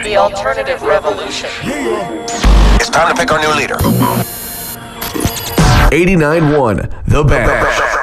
the alternative revolution. It's time to pick our new leader. 89.1 The Bash.